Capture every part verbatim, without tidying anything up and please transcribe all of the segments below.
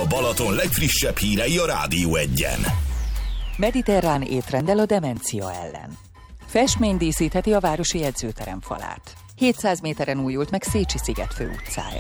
A Balaton legfrissebb hírei a Rádió Egyen. Mediterrán étrendel a demencia ellen. Festmény díszítheti a városi edzőterem falát. hétszáz méteren újult meg Szécsi-sziget főutcája.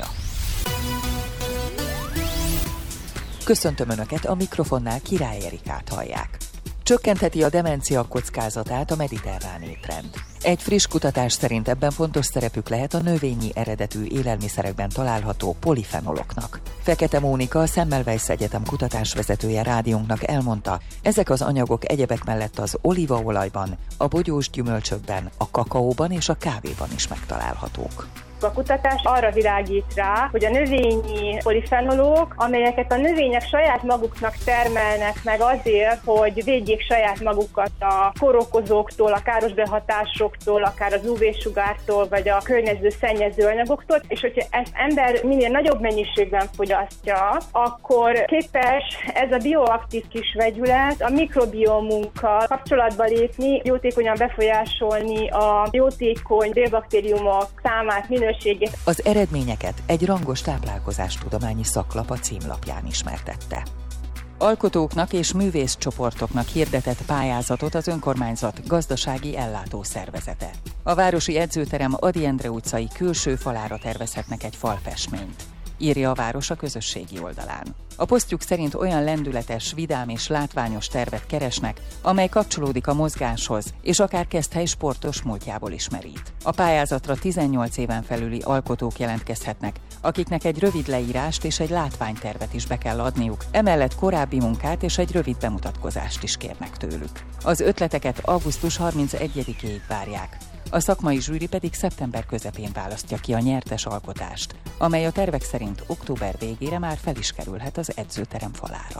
Köszöntöm Önöket, a mikrofonnál Király Erikát hallják. Csökkentheti a demencia kockázatát a mediterrán étrend. Egy friss kutatás szerint ebben fontos szerepük lehet a növényi eredetű élelmiszerekben található polifenoloknak. Fekete Mónika, a Semmelweis Egyetem kutatásvezetője rádiónknak elmondta, ezek az anyagok egyebek mellett az olívaolajban, a bogyós gyümölcsökben, a kakaóban és a kávéban is megtalálhatók. A kutatás arra világít rá, hogy a növényi polifenolok, amelyeket a növények saját maguknak termelnek meg azért, hogy védjék saját magukat a kórokozóktól, a káros behatásoktól, akár az ú vé-sugártól, vagy a környező szennyező anyagoktól, és hogyha ezt ember minél nagyobb mennyiségben fogyasztja, akkor képes ez a bioaktív kis vegyület a mikrobiomunkkal kapcsolatba lépni, jótékonyan befolyásolni a jótékony bélbaktériumok számát, minőségét. Az eredményeket egy rangos táplálkozástudományi szaklap a címlapján ismertette. Alkotóknak és művészcsoportoknak hirdetett pályázatot az önkormányzat gazdasági ellátó szervezete. A városi edzőterem Ady Endre utcai külső falára tervezhetnek egy falfestményt, írja a város a közösségi oldalán. A posztjuk szerint olyan lendületes, vidám és látványos tervet keresnek, amely kapcsolódik a mozgáshoz, és akár Keszthely sportos múltjából is merít. A pályázatra tizennyolc éven felüli alkotók jelentkezhetnek, akiknek egy rövid leírást és egy látványtervet is be kell adniuk, emellett korábbi munkát és egy rövid bemutatkozást is kérnek tőlük. Az ötleteket augusztus harmincegyedikéig várják. A szakmai zsűri pedig szeptember közepén választja ki a nyertes alkotást, amely a tervek szerint október végére már fel is kerülhet az edzőterem falára.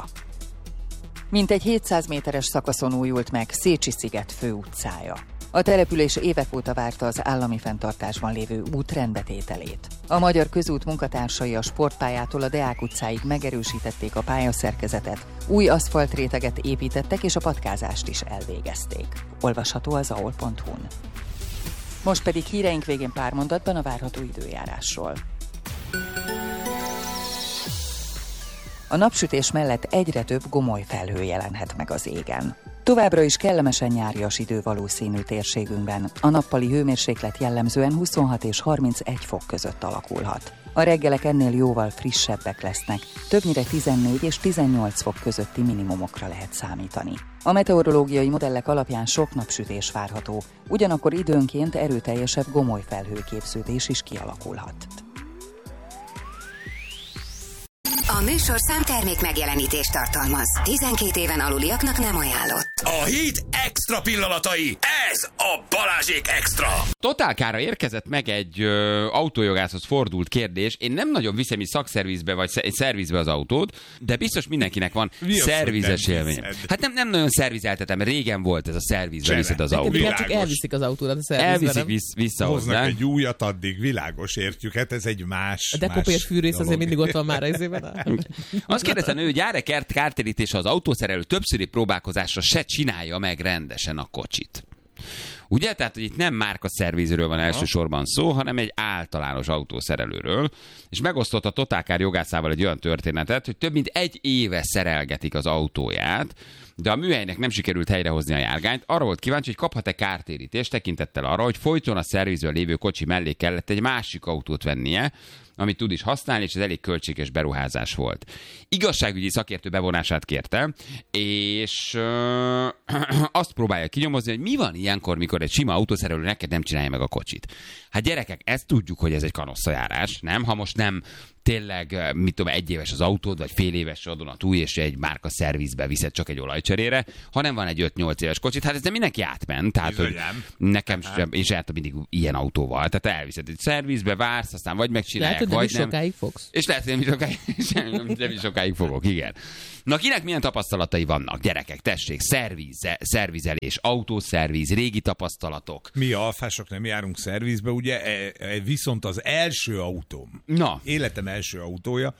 Mintegy hétszáz méteres szakaszon újult meg Szécsi-sziget főutcája. A település évek óta várta az állami fenntartásban lévő út rendbetételét. A Magyar Közút munkatársai a sportpályától a Deák utcáig megerősítették a pályaszerkezetet, új aszfaltréteget építettek és a patkázást is elvégezték. Olvasható az a o l pont hu n. Most pedig híreink végén pár mondatban a várható időjárásról. A napsütés mellett egyre több gomoly felhő jelenhet meg az égen. Továbbra is kellemesen nyárias idő valószínű térségünkben. A nappali hőmérséklet jellemzően huszonhat és harmincegy fok között alakulhat. A reggelek ennél jóval frissebbek lesznek, többnyire tizennégy és tizennyolc fok közötti minimumokra lehet számítani. A meteorológiai modellek alapján sok napsütés várható, ugyanakkor időnként erőteljesebb gomoly felhőképződés is kialakulhat. A műsorszám termék megjelenítést tartalmaz. tizenkét éven aluliaknak nem ajánlott. A hét extra pillanatai, ez a Balázsék Extra. Totálkára érkezett meg egy ö, autójogászhoz fordult kérdés. Én nem nagyon viszem így szakszervizbe vagy szervizbe az autót, de biztos mindenkinek van mi szervizes élmény. Hát nem, nem nagyon szervizeltetem, régen volt ez a szervizbe viszed az autót. Neked csak elviszik az autódat a szervizbe. Elviszik visz, vissza hoznak hozzá. egy újat, addig világos, értjük, hát ez egy más A dekopér fűrész azért mindig ott van már az évben. Azt kérdeztem ő, hogy jár-e kártérítése az autószerelő többszöri próbálkozásra se csinálja meg rendesen a kocsit. Ugye? Tehát, hogy itt nem márkaszervizről van elsősorban szó, hanem egy általános autószerelőről. És megosztott a Totálkár jogászával egy olyan történetet, hogy több mint egy éve szerelgetik az autóját, de a műhelynek nem sikerült helyrehozni a járgányt. Arra volt kíváncsi, hogy kaphat-e kártérítést tekintettel arra, hogy folyton a szervizről lévő kocsi mellé kellett egy másik autót vennie, amit tud is használni, és ez elég költséges beruházás volt. Igazságügyi szakértő bevonását kérte, és ö, azt próbálja kinyomozni, hogy mi van ilyenkor, mikor egy sima autószerelő neked nem csinálja meg a kocsit. Hát gyerekek, ezt tudjuk, hogy ez egy kanosszajárás, nem? Ha most nem tényleg, mit tudom, egy éves az autód, vagy fél éves adonatúj, és egy márka szervizbe viszed csak egy olajcserére, hanem van egy öt-nyolc éves kocsit, hát ez nem mindenki átment. Tehát, hogy nekem sem, én sem mindig ilyen autóval. Tehát elviszed egy szervizbe, vársz, aztán vagy megcsinálják, lehet, vagy nem. nem. Sokáig fogsz. És lehet, hogy nem is sokáig, nem is sokáig fogok, igen. Na, kinek milyen tapasztalatai vannak, gyerekek? Tessék, szervize, szervizelés, autószerviz, régi tapasztalatok. Mi alfások nem járunk szervizbe, ugye, e, e, viszont az első autóm, Na. életem első autója,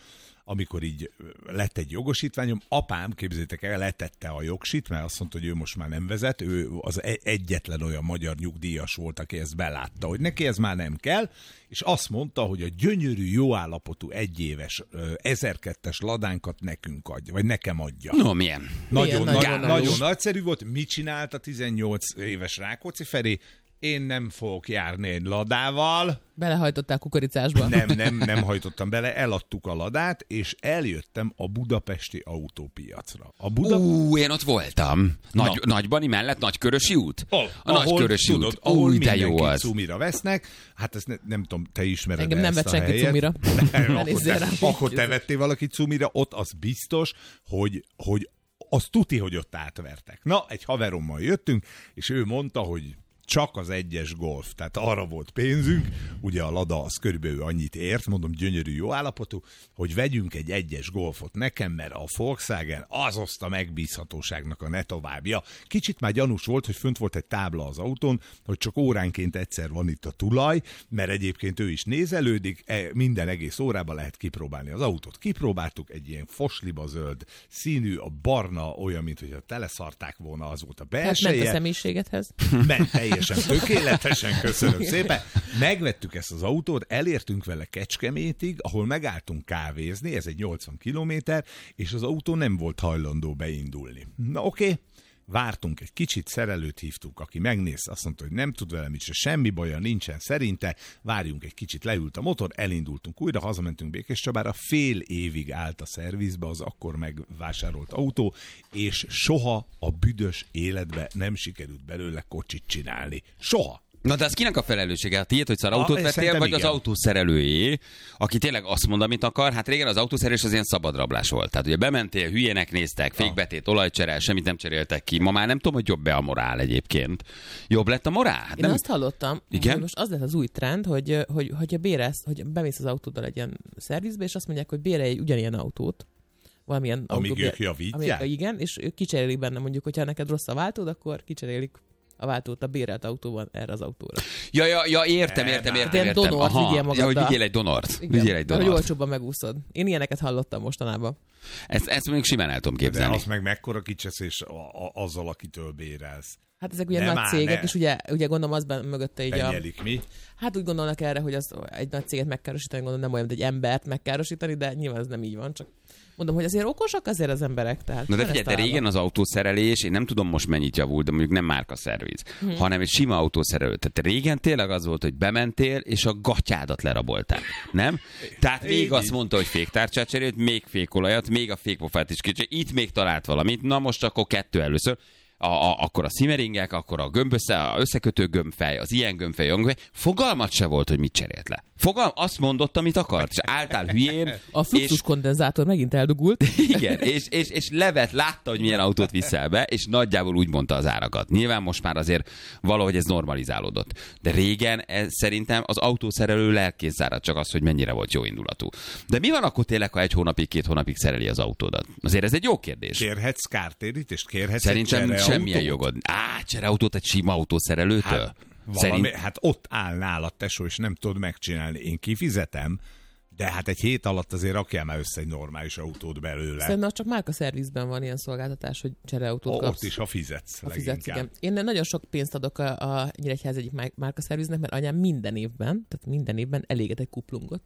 amikor így lett egy jogosítványom, apám, képzeljétek el, letette a jogsit, mert azt mondta, hogy ő most már nem vezet, ő az egyetlen olyan magyar nyugdíjas volt, aki ezt belátta, hogy neki ez már nem kell, és azt mondta, hogy a gyönyörű, jó állapotú egyéves ezerkettes ladánkat nekünk adja, vagy nekem adja. No, milyen? Nagyon, milyen nagyon, nagyon nagyon nagyszerű volt. Mit csinált a tizennyolc éves Rákóczi Feri? Én nem fogok járni egy ladával. Belehajtottál kukoricásba. Nem, nem, nem hajtottam bele, eladtuk a ladát, és eljöttem a budapesti autópiacra. A Buda... Ú, én ott voltam. Nagy, Nagybani mellett, Nagykörösi út? Ahol, A Nagykörösi tudod, út. ahol Ú, de jó mindenkit az. cumira vesznek. Hát ezt ne, nem tudom, te ismered Engem nem ezt vett a senki helyet. cumira. Nem, Ne akkor, nézzél te, rám. akkor te vettél valaki cumira, ott az biztos, hogy, hogy az tuti, hogy ott átvertek. Na, egy haverommal jöttünk, és ő mondta, hogy csak az egyes Golf, tehát arra volt pénzünk, ugye a Lada az körülbelül annyit ért, mondom, gyönyörű, jó állapotú, hogy vegyünk egy egyes Golfot nekem, mert a Volkswagen az oszta megbízhatóságnak a ne továbbja. Kicsit már gyanús volt, hogy fönt volt egy tábla az autón, hogy csak óránként egyszer van itt a tulaj, mert egyébként ő is nézelődik, minden egész órában lehet kipróbálni az autót. Kipróbáltuk, egy ilyen fosliba zöld színű, a barna olyan, mint hogyha teleszarták volna, az volt a belseje. Tehát ment a személyiségedhez? Ment teljesen tökéletesen, köszönöm szépen. Megvettük ezt az autót, elértünk vele Kecskemétig, ahol megálltunk kávézni, ez egy nyolcvan kilométer, és az autó nem volt hajlandó beindulni. Na oké, okay. Vártunk egy kicsit, szerelőt hívtunk, aki megnézte, azt mondta, hogy nem tud velem is, semmi baja nincsen szerinte, várjunk egy kicsit, leült a motor, elindultunk újra, hazamentünk Békéscsabára, fél évig állt a szervizbe az akkor megvásárolt autó, és soha a büdös életbe nem sikerült belőle kocsit csinálni. Soha. Na de az kinek a felelőssége? A tiéd, hogy szarautót Ah, vettél, vagy igen. az autószerelőjé, aki tényleg azt mond, amit akar? Hát régen az autószerelés az ilyen szabadrablás volt. Tehát ugye bementél, hülyének néztek, fékbetét, olajcserel, semmit nem cseréltek ki. Ma már nem tudom, hogy jobb-e a morál egyébként. Jobb lett a morál? Hát Én nem... azt hallottam, Igen? hogy most az lett az új trend, hogy, hogy, hogy bérelsz, hogy bemész az autóddal egy ilyen szervizbe, és azt mondják, hogy bérelj egy ugyanilyen autót. Valamilyen Amíg autó, ők javítják? Amíg, igen, és ők kicserélik benne, mondjuk, hogyha neked rossz a váltód, akkor kicserélik a váltót a bérelt autóban erre az autóra. Ja, ja, ja, értem, értem, értem. De értem. donort vigyél ja, hogy magaddal. vigyél egy donort. Igen, Vigyél egy hogy donort. olcsóbban megúszod. Én ilyeneket hallottam mostanában. Ezt, ezt mondjuk simán el tudom De képzelni. az meg mekkora kicseszés a- a- azzal, akitől bérelsz. Hát ezek ugye Nem nagy áll, cégek, ne. és ugye, ugye gondolom az ben, mögötte így a... Penyelik mi? Hát úgy gondolnak erre, hogy az egy nagy céget megkárosítani, gondolom nem olyan, mint egy embert megkárosítani, de nyilván ez nem így van, csak mondom, hogy azért okosak azért az emberek. Tehát Na de nem figyelj, ezt de régen az autószerelés, én nem tudom most mennyit javult, de mondjuk nem márkaszerviz, hmm. hanem egy sima autószerelő. Tehát régen tényleg az volt, hogy bementél, és a gatyádat lerabolták. Nem? Tehát még azt mondta, hogy féktárcsát cserélt, még fékolajat, még a fékpofát is kicsit. Itt még talált valamit, na most akkor kettő először. A, a, akkor a szimeringek, akkor a gömbössze, a összekötő gömbfej, az ilyen gömbfej, gömbfej. Fogalmat se volt, hogy mit cserélt le. Fogalm, azt mondott, amit akart, és álltál hülyén. A fluxus és, kondenzátor megint eldugult. igen, és, és, és levet, látta, hogy milyen autót viszel be, és nagyjából úgy mondta az árakat. Nyilván most már azért valahogy ez normalizálódott. De régen ez, szerintem az autószerelő lelkészzárat csak az, hogy mennyire volt jó indulatú. De mi van akkor tényleg, ha egy hónapig, két hónapig szereli az autódat? Azért ez egy jó kérdés. Kérhetsz kártérítést? Kérhetsz Szerintem egy semmilyen csereautót? jogod. Á, csereautót egy sima autószerelőtől? Hát, valami, Szerint... hát ott áll nálad, tesó, és nem tudod megcsinálni. Én kifizetem, de hát egy hét alatt azért rakjál már össze egy normális autót belőle. Szerintem csak márka szervizben van ilyen szolgáltatás, hogy csereautót O, kapsz. ott is, ha fizetsz. Ha fizetsz, leginkább. igen. Én nagyon sok pénzt adok a, a Nyíregyház egyik márka szerviznek, mert anyám minden évben, tehát minden évben eléget egy kuplungot.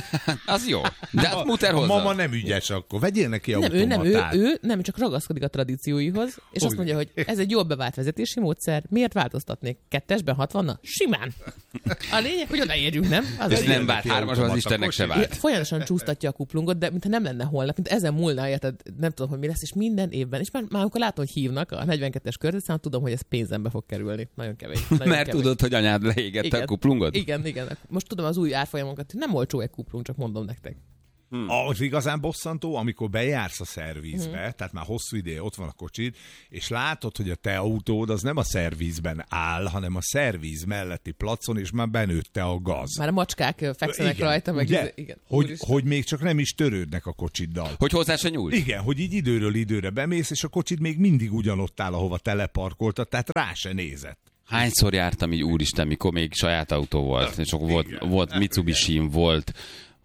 Az jó. De hát muter a hozzá. mama nem ügyes, akkor vegyél neki Nem, ő nem, ő, automatát. ő nem csak ragaszkodik a tradícióihoz, és azt mondja, hogy ez egy jól bevált vezetési módszer, miért változtatnék? Kettesben, hatvannal? Simán. A lényeg, hogy odaérjünk, nem? Az Ez a nem vált neki hármasban, az automata Istennek se kocsi. vált. Folyamatosan csúsztatja a kuplungot, de mintha nem lenne holnap, mint ezen múlna, érted? Nem tudom, hogy mi lesz, és minden évben. És már, már amikor látom, hogy hívnak a negyvenkettes körzetszámot, tudom, hogy ez pénzembe fog kerülni. Nagyon kevés. Nagyon Mert kevés. tudod, hogy anyád leégette a kuplungot? Igen, igen. Most tudom az új árfolyamokat, nem olcsó egy kuplung, csak mondom nektek. Hmm. Az igazán bosszantó, amikor bejársz a szervizbe, Hmm. tehát már hosszú ideje ott van a kocsid, és látod, hogy a te autód az nem a szervizben áll, hanem a szerviz melletti placon, és már benőtte a gaz. Már a macskák fekszenek Igen, rajta, meg ugye? izé- igen. Hogy, Úristen. hogy még csak nem is törődnek a kocsiddal. Hogy hozzá se nyúlt? Igen, hogy így időről időre bemész, és a kocsid még mindig ugyanott áll, ahova teleparkoltad, tehát rá se nézett. Hányszor jártam így, úristen, mikor még saját autó volt, és akkor volt, volt Mitsubishi-m, volt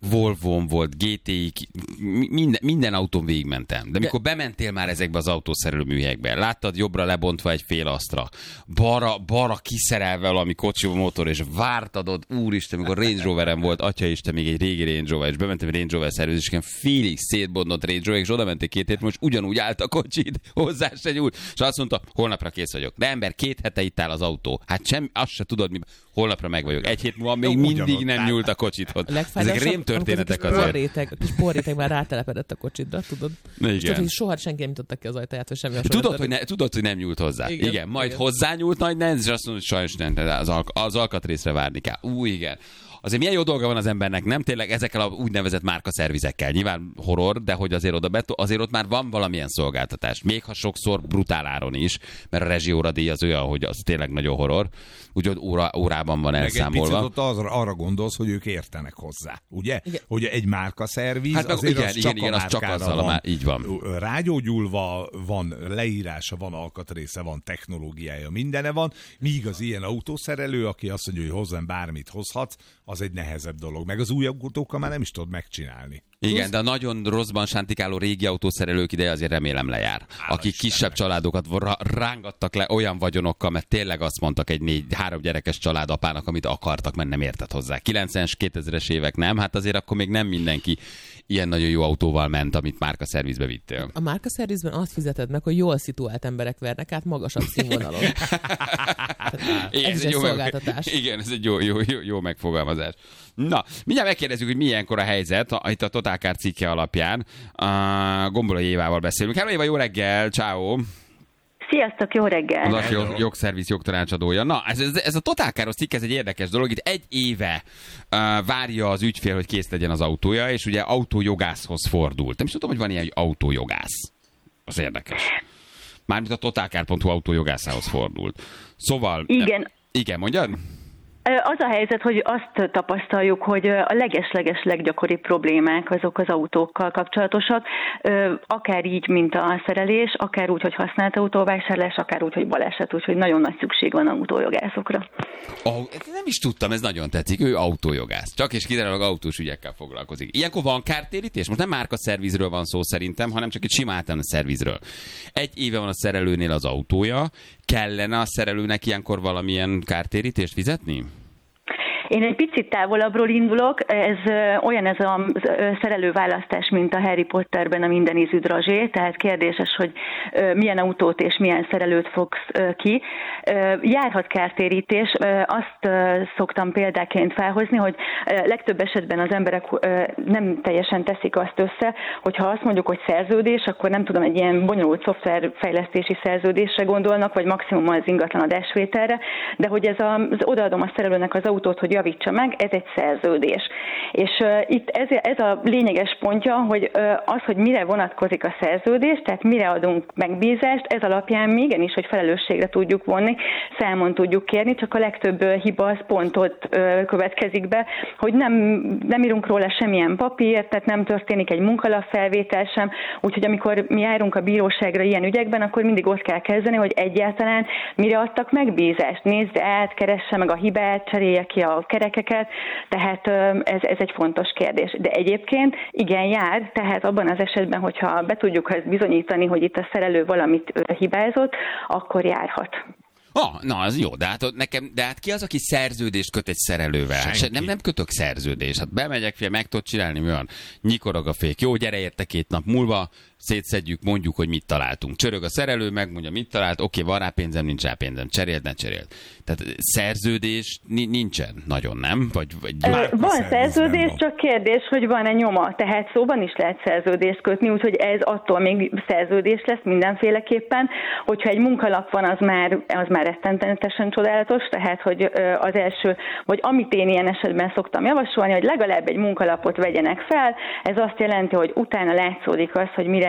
Volvón volt, gé té i, minden, minden autón végigmentem. De mikor bementél már ezekbe az autószerelő műhelyekbe, láttad jobbra lebontva egy fél asztra, balra, balra kiszerelve valami kocsi motor, és vártad ott, úristen, amikor Range Roverem volt, atyaisten, még egy régi Range Rover, és bementem egy Range Rover szervizisken, félig szétbondott Range Rover, és oda mentek két hét, most ugyanúgy állt a kocsid, hozzá se nyúlt, és azt mondta, holnapra kész vagyok. De ember, két hete itt áll az autó. Hát sem, azt se tudod, mi... holnapra meg vagyok. Egy hét múlva még mindig nem nyúlt a kocsithoz. Ezek rémtörténetek azért. Porréteg, a kis porréteg már rátelepedett a kocsidra, tudod? Igen. Csak, soha senki nem nyitotta ki az ajtaját, hogy semmi tudod, hogy ne, tudod, hogy nem nyúlt hozzá. Igen, igen. Majd igen. Hozzányúlt nagy Nenz, és azt mondta, hogy sajnos nem, az, alk- az alkatrészre várni kell. Ú, igen. Azért milyen jó dolga van az embernek, nem tényleg ezekkel a úgynevezett márkaszervizekkel. Nyilván horror, de hogy azért oda beto- azért ott már van valamilyen szolgáltatás. Még ha sokszor brutál áron is, mert a rezsióradíj az olyan, hogy az tényleg nagyon horror. Úgyhogy óra, órában van elszámolva. Meg egy picit ott az, arra gondolsz, hogy ők értenek hozzá, ugye? Igen. Hogy egy márkaszerviz, hát azért igen, az igen, csak igen, a az csak azzal van, már, így van. Rágyógyulva, van leírása, van alkatrésze, van technológiája, mindene van, míg az ilyen autószerelő, aki azt mondja, hogy hozzám bármit hozhatsz, az egy nehezebb dolog. Meg az új autókkal már nem is tudod megcsinálni. Igen, de a nagyon rosszban sántikáló régi autószerelők ideje azért remélem lejár. Hála akik Istennek. Kisebb családokat rángattak le olyan vagyonokkal, mert tényleg azt mondtak egy négy, három gyerekes család apának, amit akartak, mert nem értett hozzá. kilencvenes, kétezres évek nem, hát azért akkor még nem mindenki ilyen nagyon jó autóval ment, amit márkaszervizbe vittél. A márkaszervizben azt fizeted meg, hogy jól szituált emberek vernek át magasabb színvonalon. Igen, ez, ez egy jó szolgáltatás. Meg, igen, ez egy jó, jó, jó, jó megfogalmazás. Na, mindjárt megkérdezzük, hogy milyenkor a helyzet a, itt a Totalcar cikke alapján. Uh, Gombolai Évával beszélünk. Hello Éva, jó reggel, ciao. Sziasztok, jó reggel! Az jog, jogszerviz jogtanácsadója. Na, ez, ez, ez a Totalcaros cikk, ez egy érdekes dolog. Itt egy éve uh, várja az ügyfél, hogy kész legyen az autója, és ugye autójogászhoz fordult. Nem is tudom, hogy van ilyen, hogy autójogász. Az érdekes. Mármint a totalcar pont hu autójogászához fordult. Szóval... Igen. Uh, igen, mondjad? Az a helyzet, hogy azt tapasztaljuk, hogy a leges-leges leggyakoribb problémák azok az autókkal kapcsolatosak, akár így, mint a szerelés, akár úgy, hogy használt autóvásárlás, akár úgy, hogy baleset, úgyhogy nagyon nagy szükség van autójogászokra. Oh, nem is tudtam, ez nagyon tetszik, ő autójogász. Csak és kizárólag autós ügyekkel foglalkozik. Ilyenkor van kártérítés? Most nem márkaszervizről van szó szerintem, hanem csak egy sima általános szervizről. Egy éve van a szerelőnél az autója, kellene a szerelőnek ilyenkor valamilyen kártérítést fizetni? Én egy picit távolabbról indulok, ez olyan ez a szerelőválasztás, mint a Harry Potterben a mindenízű drazsé, tehát kérdéses, hogy milyen autót és milyen szerelőt fogsz ki. Járhat kártérítés, azt szoktam példáként felhozni, hogy legtöbb esetben az emberek nem teljesen teszik azt össze, hogyha azt mondjuk, hogy szerződés, akkor nem tudom, egy ilyen bonyolult szoftverfejlesztési szerződésre gondolnak, vagy maximum az ingatlan adásvételre, de hogy ez az odaadom a szerelőnek az autót, hogy javítsa meg, ez egy szerződés. És uh, itt ez, ez a lényeges pontja, hogy uh, az, hogy mire vonatkozik a szerződés, tehát mire adunk megbízást, ez alapján még igenis, hogy felelősségre tudjuk vonni, számon tudjuk kérni, csak a legtöbb uh, hiba az pont ott uh, következik be, hogy nem, nem írunk róla semmilyen papírt, tehát nem történik egy munkalapfelvétel sem, úgyhogy amikor mi járunk a bíróságra ilyen ügyekben, akkor mindig ott kell kezdeni, hogy egyáltalán mire adtak megbízást. Nézd át, keresse meg a hibát, cserélje ki a kerekeket, tehát ez, ez egy fontos kérdés. De egyébként igen jár, tehát abban az esetben, hogyha be tudjuk ezt bizonyítani, hogy itt a szerelő valamit hibázott, akkor járhat. Ah, na, az jó, de hát, nekem, de hát ki az, aki szerződést köt egy szerelővel? Hát nem, nem kötök szerződést. Hát bemegyek, fél, meg tudod csinálni, mi van? Nyikorog a fék. Jó, gyere érte két nap múlva, szétszedjük, mondjuk, hogy mit találtunk. Csörög a szerelő, megmondja, mit talált, oké, van rá pénzem, nincs rá pénzem, cseréld, ne cseréld. Tehát szerződés nincsen nagyon, nem? Vagy, vagy van szerződés, van. Csak kérdés, hogy van-e nyoma. Tehát szóban is lehet szerződést kötni, úgyhogy ez attól még szerződés lesz mindenféleképpen. Hogyha egy munkalap van, az már, az már rettenetesen csodálatos, tehát hogy az első, vagy amit én ilyen esetben szoktam javasolni, hogy legalább egy munkalapot vegyenek fel, ez azt jelenti, hogy utána látszódik az, hogy mire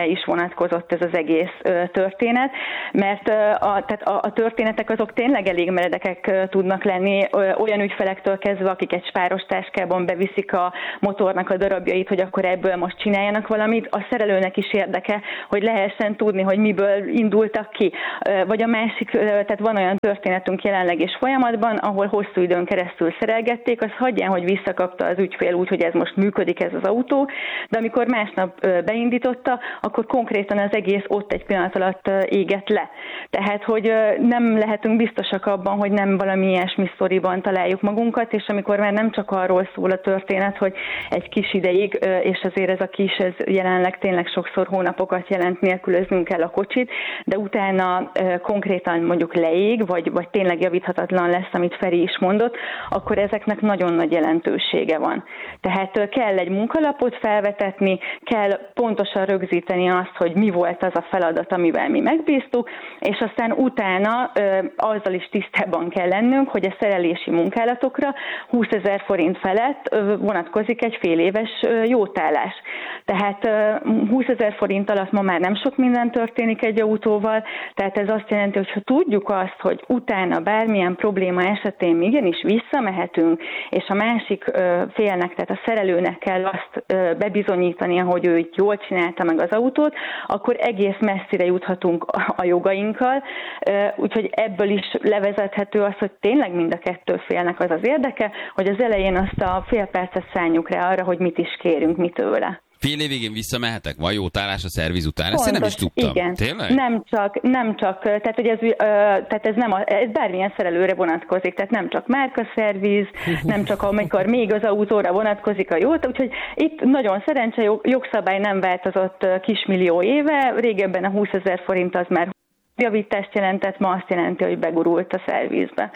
személyre is vonatkozott ez az egész történet, mert a, tehát a, a történetek azok tényleg elég meredekek tudnak lenni, olyan ügyfelektől kezdve, akik egy spáros táskában beviszik a motornak a darabjait, hogy akkor ebből most csináljanak valamit. A szerelőnek is érdeke, hogy lehessen tudni, hogy miből indultak ki. Vagy a másik, tehát van olyan történetünk jelenleg is folyamatban, ahol hosszú időn keresztül szerelgették, az hagyján, hogy visszakapta az ügyfél úgy, hogy ez most működik ez az autó, de amikor másnap beindította, akkor konkrétan az egész ott egy pillanat alatt égett le. Tehát, hogy nem lehetünk biztosak abban, hogy nem valami ilyesmi sztoriban találjuk magunkat, és amikor már nem csak arról szól a történet, hogy egy kis ideig, és azért ez a kis, ez jelenleg tényleg sokszor hónapokat jelent, nélkülöznünk kell a kocsit, de utána konkrétan mondjuk leég, vagy, vagy tényleg javíthatatlan lesz, amit Feri is mondott, akkor ezeknek nagyon nagy jelentősége van. Tehát kell egy munkalapot felvetetni, kell pontosan rögzíteni azt, hogy mi volt az a feladat, amivel mi megbíztuk, és aztán utána azzal is tisztában kell lennünk, hogy a szerelési munkálatokra húszezer forint felett vonatkozik egy fél éves jótállás. Tehát húszezer forint alatt ma már nem sok minden történik egy autóval, tehát ez azt jelenti, hogy ha tudjuk azt, hogy utána bármilyen probléma esetén igenis visszamehetünk, és a másik félnek, tehát a szerelőnek kell azt bebizonyítania, hogy ő jól csinálta meg az autót, akkor egész messzire juthatunk a jogainkkal, úgyhogy ebből is levezethető az, hogy tényleg mind a kettő félnek az az érdeke, hogy az elején azt a fél percet szánjuk rá arra, hogy mit is kérünk, mit tőle. Fél évig én visszamehetek? Van jótállás a szerviz után? Ezt én nem is tudtam. Igen. Tényleg? Nem csak, nem csak, tehát, hogy ez, ö, tehát ez, nem a, ez bármilyen szerelőre vonatkozik, tehát nem csak márkaszerviz, nem csak amikor még az autóra vonatkozik a jót, úgyhogy itt nagyon szerencse, jogszabály nem változott kismillió éve, régebben a húszezer forint az már javítást jelentett, ma azt jelenti, hogy begurult a szervizbe.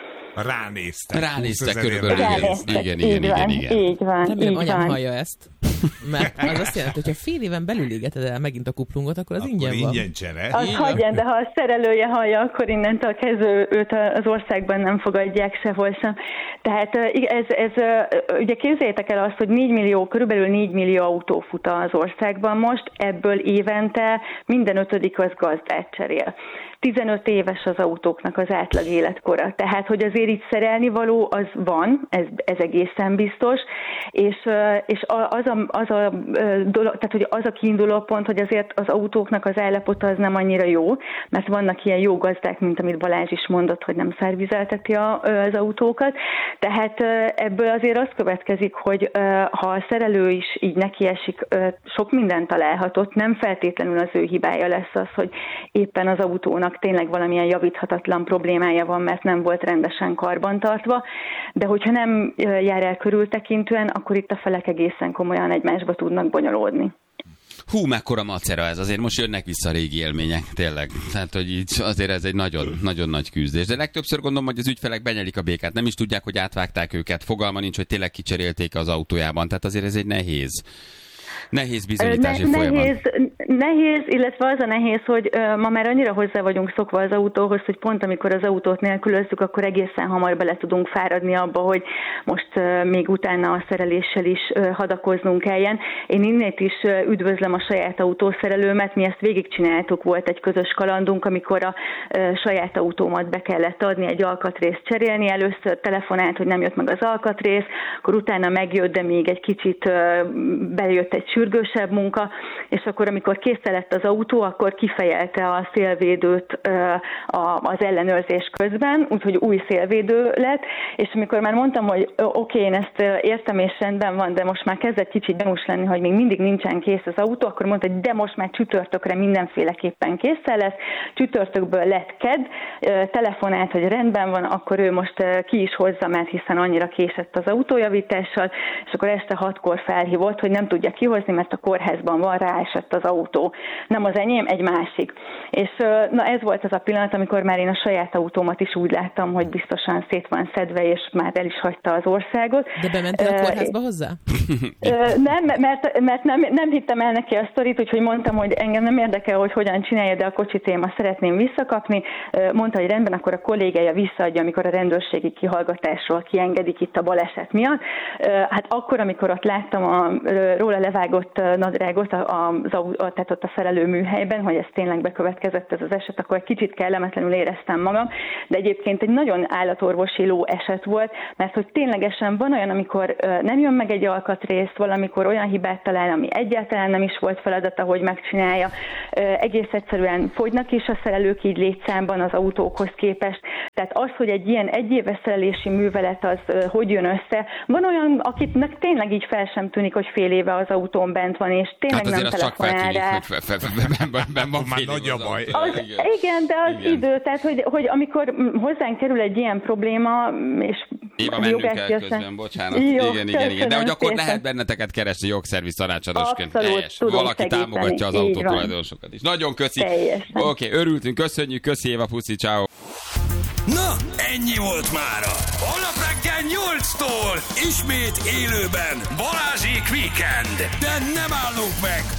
Ránéztek. Ránéztek körülbelül, igen, igen, igen, igen, igen. Így van, remélem így anyám van. hallja ezt, mert az azt jelenti, hogy ha fél éven belül égeted el megint a kuplungot, akkor az akkor ingyen van. ingyen csere. Az hagyján, de ha a szerelője hallja, akkor innentől kezdve őt az országban nem fogadják sehol sem. Tehát ez, ez ugye képzeljétek el azt, hogy négy millió, körülbelül négy millió autó fut az országban most, ebből évente minden ötödik az gazdát cserél. tizenöt éves az autóknak az átlag életkora. Tehát, hogy azért itt szerelni való, az van, ez, ez egészen biztos, és, és az, a, az, a, dolog, tehát, hogy az a kiinduló pont, hogy azért az autóknak az állapota az nem annyira jó, mert vannak ilyen jó gazdák, mint amit Balázs is mondott, hogy nem szervizelteti a, az autókat. Tehát ebből azért az következik, hogy ha a szerelő is így nekiesik, sok mindent találhatott, nem feltétlenül az ő hibája lesz az, hogy éppen az autónak tényleg valamilyen javíthatatlan problémája van, mert nem volt rendesen karbantartva, de hogyha nem jár el körültekintően, akkor itt a felek egészen komolyan egymásba tudnak bonyolódni. Hú, mekkora macera ez, azért most jönnek vissza a régi élmények, tényleg. Tehát, hogy így azért ez egy nagyon, nagyon nagy küzdés. De legtöbbször gondolom, hogy az ügyfelek benyelik a békát, nem is tudják, hogy átvágták őket, fogalma nincs, hogy tényleg kicserélték az autójában, tehát azért ez egy nehéz. Nehéz bizonyítási ne, folyamat. Nehéz, nehéz, illetve az a nehéz, hogy uh, ma már annyira hozzá vagyunk szokva az autóhoz, hogy pont amikor az autót nélkülözzük, akkor egészen hamar bele tudunk fáradni abba, hogy most uh, még utána a szereléssel is uh, hadakoznunk kelljen. Én innét is uh, üdvözlöm a saját autószerelőmet, mi ezt végigcsináltuk, volt egy közös kalandunk, amikor a uh, saját autómat be kellett adni, egy alkatrészt cserélni. Először telefonált, hogy nem jött meg az alkatrész, akkor utána megjött, de még egy kicsit uh, bejött egy sürgősebb munka, és akkor, amikor készen lett az autó, akkor kifejelte a szélvédőt az ellenőrzés közben, úgyhogy új szélvédő lett, és amikor már mondtam, hogy oké, okay, én ezt értem és rendben van, de most már kezdett kicsit gyanús lenni, hogy még mindig nincsen kész az autó, akkor mondta, hogy de most már csütörtökre mindenféleképpen készen lesz, csütörtökből lett kedd, telefonált, hogy rendben van, akkor ő most ki is hozza, mert hiszen annyira késett az autójavítással, és akkor este hatkor felhívott, hogy nem tudja kihozni, mert a kórházban van, ráesett az autó. Nem az enyém, egy másik. És na ez volt az a pillanat, amikor már én a saját autómat is úgy láttam, hogy biztosan szét van szedve, és már el is hagyta az országot. De bementél a kórházba hozzá? Nem, mert, mert nem, nem hittem el neki a sztorit, úgyhogy mondtam, hogy engem nem érdekel, hogy hogyan csinálja, de a kocsit én ma szeretném visszakapni. Mondta, hogy rendben, akkor a kollégája visszaadja, amikor a rendőrségi kihallgatásról kiengedik itt a baleset miatt. Hát akkor, amikor ott láttam a róla levágott nadrágot, nadrágot a, a, a, tehát ott a szerelő műhelyben, hogy ez tényleg bekövetkezett ez az eset, akkor egy kicsit kellemetlenül éreztem magam, de egyébként egy nagyon állatorvosiló eset volt, mert hogy ténylegesen van olyan, amikor nem jön meg egy alkatrész, valamikor olyan hibát talál, ami egyáltalán nem is volt feladata, hogy megcsinálja. Egész egyszerűen fogynak is a szerelők így létszámban az autókhoz képest. Tehát az, hogy egy ilyen egyéves szerelési művelet az hogy jön össze, van olyan, akitnek tényleg így fel sem tűnik, hogy fél éve az autón bent van, és tényleg hát nem telefonál rá. Ben van már nagy a baj. Az, igen, de az igen. idő, tehát hogy, hogy amikor hozzánk kerül egy ilyen probléma, és Éva, mennünk kell közben, bocsánat. Jó, igen, igen, igen. De hogy akkor szépen. Lehet benneteket keresni jogszerviz tanácsadósként. Helyes. Valaki segíteni. Támogatja az autótulajdonosokat is. Nagyon köszi. Oké, okay, örültünk, köszönjük, köszi Éva, puszi, ciao. Na, ennyi volt mára. Holnap reggel nyolctól ismét élőben Balázsék Weekend. De nem állunk meg.